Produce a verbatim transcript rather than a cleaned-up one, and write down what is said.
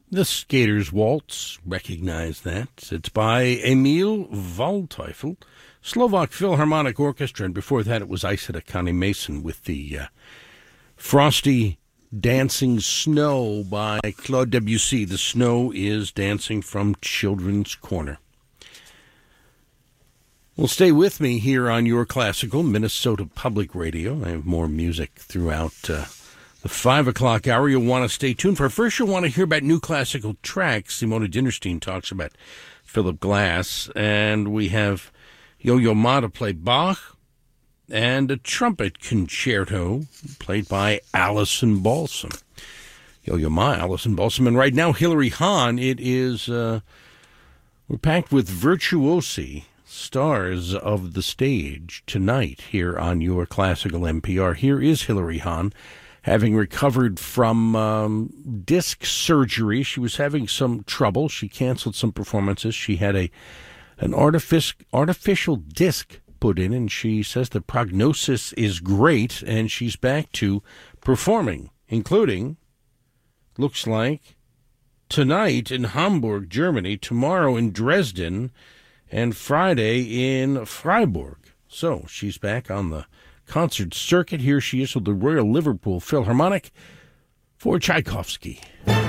The Skater's Waltz, recognize that. It's by Emil Waldteufel, Slovak Philharmonic Orchestra, and before that it was Isaac Connie Mason with the uh, Frosty Dancing Snow by Claude Debussy. The snow is dancing from Children's Corner. Well, stay with me here on your classical Minnesota Public Radio. I have more music throughout uh, the five o'clock hour. You'll want to stay tuned for. First, you'll want to hear about new classical tracks. Simona Dinnerstein talks about Philip Glass, and we have Yo-Yo Ma to play Bach, and a trumpet concerto played by Allison Balsam. Yo-Yo Ma, Allison Balsam, and right now Hilary Hahn. It is uh, we're packed with virtuosi, stars of the stage tonight here on your classical N P R. Here is Hilary Hahn, having recovered from um, disc surgery. She was having some trouble. She canceled some performances. She had a an artific- artificial disc put in, and she says the prognosis is great, and she's back to performing, including, looks like, tonight in Hamburg, Germany, tomorrow in Dresden, and Friday in Freiburg. So she's back on the concert circuit. Here she is with the Royal Liverpool Philharmonic for Tchaikovsky.